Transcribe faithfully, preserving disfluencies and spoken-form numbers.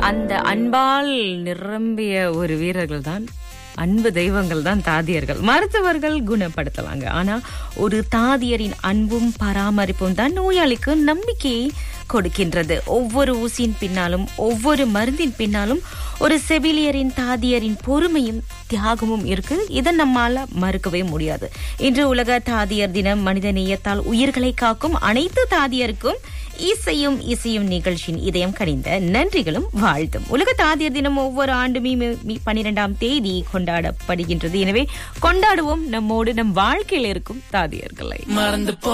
அந்த அன்பால் நிரம்பிய ஒரு வீரர்கள் தான், அன்பு தெய்வங்கள் தான் தாதியர்கள். மருத்துவர்கள் குணப்படுத்தலாங்க, ஆனா ஒரு தாதியரின் அன்பும் பராமரிப்பும் தான் நோயாளிக்கு நம்பிக்கையை கொடுக்கின்றது. ஒவ்வொரு ஊசியின் பின்னாலும், ஒவ்வொரு மருந்தின் பின்னாலும் ஒரு செவிலியரின் தாதியரின் பொறுமையும் தியாகமும் இருக்கு. இதை நம்மால மறுக்கவே முடியாது. இன்று உலக தாதியர் தினம். மனித நேயத்தால் உயிர்களை காக்கும் அனைத்து தாதியருக்கும் இசையும் இசையும் நிகழ்ச்சியின் இதயம் கனிந்த நன்றிகளும் வாழ்த்தும். உலக தாதியர் தினம் ஒவ்வொரு ஆண்டுமே பனிரெண்டாம் தேதி கொண்டாடப்படுகின்றது. எனவே கொண்டாடுவோம் நம்மோடு நம் வாழ்க்கையில் இருக்கும் தாதியர்களை. மறந்து